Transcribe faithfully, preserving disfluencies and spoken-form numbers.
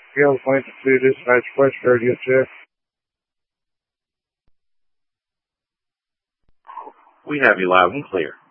Gale Point to City Dispatch, West Radio check. We have you loud and clear.